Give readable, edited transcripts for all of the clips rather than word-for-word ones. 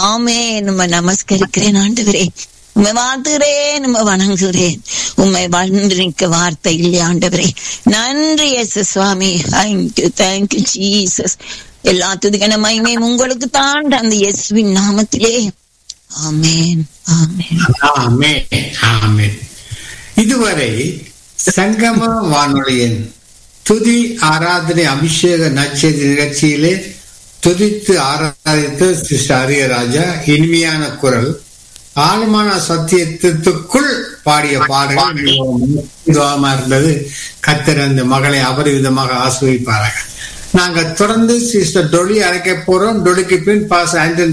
ஆமே. நம்ம நமஸ்கரிக்கிறேன் ஆண்டவரே, உண்மை வாழ்த்துகிறேன், உண்மை வணங்குகிறேன். உண்மை வந்திருக்க வார்த்தை இல்லை ஆண்டவரே. நன்றி இயேசு சுவாமி. Thank you Jesus. எல்லா துதிக்கான மகிமையும் உங்களுக்கு தான் அந்த இயேசுவின் நாமத்திலே. ஆமென், ஆமென், ஆமென், ஆமென். இதுவரை சங்கம வானொலியின் துதி ஆராதனை அபிஷேக நற்செய்தி நிகழ்ச்சியிலே துதித்து ஆராதித்த சிஸ்டர் அரியராஜா இனிமையான குரல், ஆழமான சத்தியத்துக்குள் பாடிய பாடல்கள் இருந்தது. கர்த்தர் அந்த மகளை அபரிவிதமாக ஆசீர்வதிப்பார்கள். நாங்க தொடர்ந்து சிஸ்டர் டொலி அழைக்க போறோம். டொலிக்கு பின் பாஸ் அன்றின்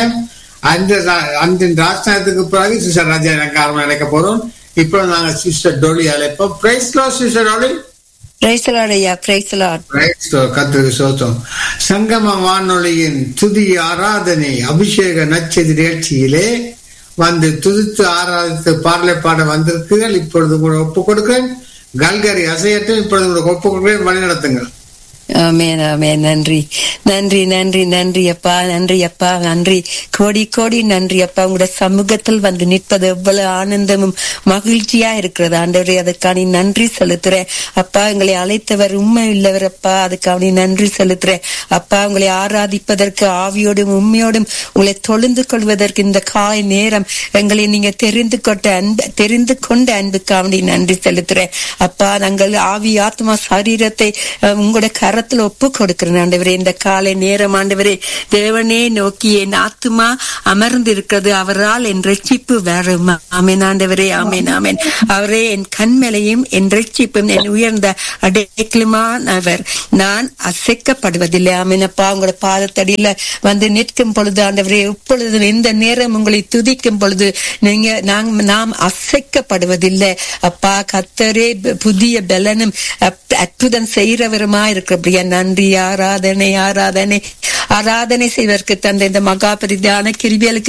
ராஜ்நாயத்துக்கு பிறகு சிஸ்டர் ராஜா அலங்காரம் அழைக்க போறோம். இப்போ நாங்க சிஸ்டர் டொலி அழைப்போம். Price Lord sister டொலி. Price Lord ஐயா, பிரைஸ் லார்ட். Price Lord. கர்த்தருக்கு ஸ்தோத்திரம். சங்கம வானொலியின் துதி ஆராதனை அபிஷேக நற்செய்தி நிகழ்ச்சியிலே வந்து துதித்து ஆராதித்து பாடலை பாட வந்திருக்கீர்கள். இப்பொழுது கூட ஒப்பு கொடுக்கிறேன். கல்கரி அசையட்டும். இப்பொழுது உங்களுக்கு ஒப்பு கொடுக்கிறேன். வழி நடத்துங்கள். ஆமென், ஆமென். நன்றி, நன்றி, நன்றி, நன்றி அப்பா, நன்றி அப்பா, நன்றி, கோடி கோடி நன்றி அப்பா. உங்களோட சமூகத்தில் வந்து நிற்பது எவ்வளவு ஆனந்தமும் மகிழ்ச்சியா இருக்கிறது ஆண்டவரே. அதுக்கான நன்றி செலுத்துறேன் அப்பா. எங்களை அழைத்தவர் உண்மை உள்ளவர் அப்பா, அதுக்கான நன்றி செலுத்துறேன் அப்பா. உங்களை ஆராதிப்பதற்கு ஆவியோடும் உண்மையோடும் உங்களை தொழுந்து கொள்வதற்கு இந்த காலை நேரம் எங்களை நீங்க தெரிந்து கொண்ட அன்புக்காக நன்றி செலுத்துறேன் அப்பா. நாங்கள் ஆவி ஆத்மா சரீரத்தை உங்களோட கரத்துல ஒப்பு கொடுக்கிறேன் ஆண்டவரே. இந்த காலை நேரம் ஆண்டவரே, தேவனே நோக்கி என் ஆத்துமா அமர்ந்து இருக்கிறது, அவரால் என் ரட்சிப்பு வரும். ஆமென் ஆண்டவரே, ஆமென், ஆமென். அவரே என் கண்மலையும் என் ரட்சிப்பும் என் உயர்ந்த அடைக்கலுமானவர், நான் அசைக்கப்படுவதில்லை. ஆமென் அப்பா. உங்களோட பாதத்தடியில வந்து நிற்கும் பொழுது ஆண்டவரே, இப்பொழுது இந்த நேரம் உங்களை துதிக்கும் பொழுது நாம் அசைக்கப்படுவதில்லை அப்பா. கர்த்தரே புதிய பலனும் அற்புதம் செய்கிறவருமா இருக்கிறபடியா நன்றி. ஆராதனை, ஆராதனை, ஆராதனை செய்வதற்கு தந்த இந்த மகா பெரிதான கிருபைகளுக்கு